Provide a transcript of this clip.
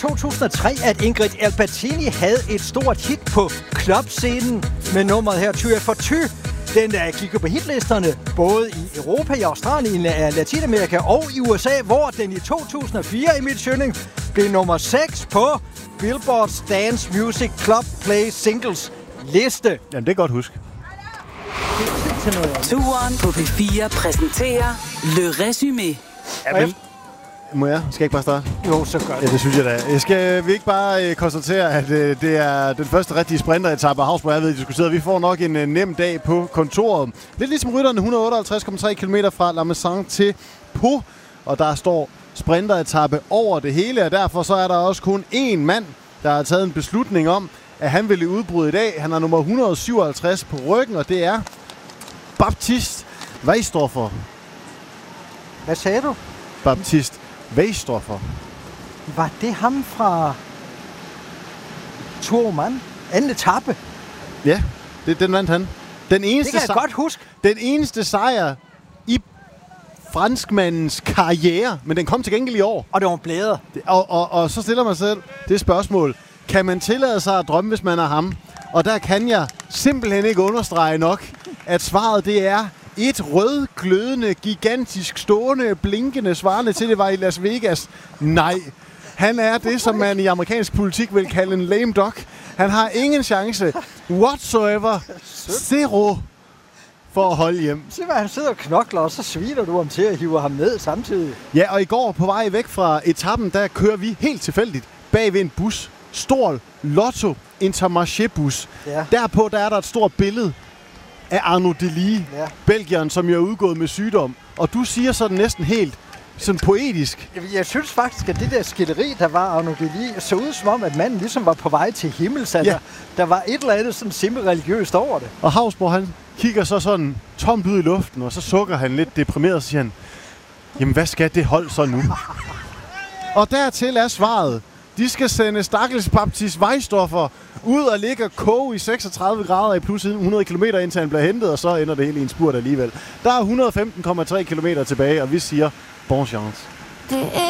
2003, at Ingrid Albertini havde et stort hit på clubscenen med nummeret her, Ty for Ty. Den gik på hitlisterne både i Europa, i Australien, i Latinamerika og i USA, hvor den i 2004 i mit søgning blev nummer 6 på Billboard's Dance Music Club Play Singles liste. Jamen, det er godt husk. Turen på P4 præsenterer Le Résumé. Ja, må jeg? Skal jeg ikke bare starte? Jo, så godt. Ja, det synes jeg da. Skal vi ikke bare konstatere, at det er den første rigtige sprinteretappe af Havsborg, jeg ved, diskuteret. Vi får nok en nem dag på kontoret. Lidt ligesom rytterne, 158,3 km fra La Maison til Pau. Og der står sprinteretappe over det hele, og derfor så er der også kun én mand, der har taget en beslutning om, at han vil i udbrud i dag. Han er nummer 157 på ryggen, og det er Baptiste Weisdorfer. Hvad sagde du? Baptiste Weisdorfer. Var det ham fra Tourman? Anden etape? Ja, den vandt han. Den eneste det kan jeg godt huske. Den eneste sejr i franskmandens karriere, men den kom til gengæld i år. Og det var blæder. Og så stiller man selv det spørgsmål. Kan man tillade sig at drømme, hvis man er ham? Og der kan jeg simpelthen ikke understrege nok, at svaret det er et rødglødende, gigantisk, stående, blinkende, svarende til det var i Las Vegas. Nej, han er det, som man i amerikansk politik vil kalde en lame duck. Han har ingen chance whatsoever. Zero for at holde hjem. Se, hvad han sidder og knokler, og så sviner du ham til at hive ham ned samtidig. Ja, og i går på vej væk fra etappen, der kører vi helt tilfældigt bag ved en bus. Stor Lotto Intermarché-bus. Ja. Derpå der er der et stort billede af Arnaud Delis, belgieren, som jo er udgået med sygdom. Og du siger sådan næsten helt sådan poetisk. Jeg synes faktisk, at det der skilderi, der var Arnaud Delis, så ud som om, at manden ligesom var på vej til himmels. Altså, der var et eller andet sådan semi-religiøst over det. Og Havsborg, han kigger så sådan tomt ud i luften, og så sukker han lidt deprimeret og siger han, jamen hvad skal det hold så nu? Og dertil er svaret, de skal sende stakkels Baptiste Weisdorfer ud og ligge og koge i 36 grader i plus 100 km indtil han bliver hentet, og så ender det hele i en spurt alligevel. Der er 115,3 km tilbage, og vi siger bon chance.